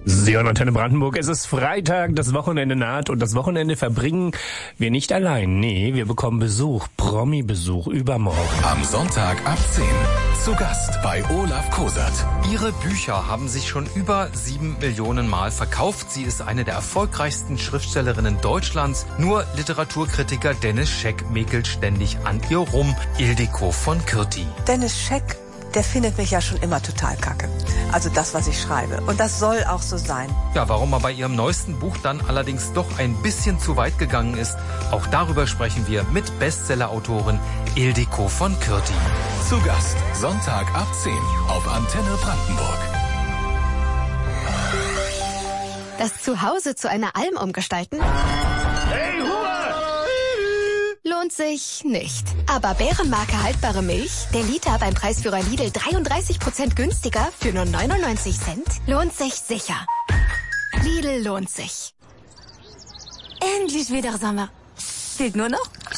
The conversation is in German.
Sie hören Antenne Brandenburg, es ist Freitag, das Wochenende naht und das Wochenende verbringen wir nicht allein. Nee, wir bekommen Besuch, Promi-Besuch übermorgen. Am Sonntag ab 10 zu Gast bei Olaf Kosert. Ihre Bücher haben sich schon über 7 Millionen Mal verkauft. Sie ist eine der erfolgreichsten Schriftstellerinnen Deutschlands. Nur Literaturkritiker Dennis Scheck mäkelt ständig an ihr rum. Ildiko von Kürti. Dennis Scheck, der findet mich ja schon immer total kacke. Also das, was ich schreibe. Und das soll auch so sein. Ja, warum er bei ihrem neuesten Buch dann allerdings doch ein bisschen zu weit gegangen ist, auch darüber sprechen wir mit Bestsellerautorin Ildiko von Kürti. Zu Gast, Sonntag ab 10 auf Antenne Brandenburg. Das Zuhause zu einer Alm umgestalten? Hey, Ruhe! Lohnt sich nicht. Aber Bärenmarke haltbare Milch, der Liter beim Preisführer Lidl 33% günstiger für nur 99 Cent, lohnt sich sicher. Lidl lohnt sich. Endlich wieder Sommer. Fehlt nur noch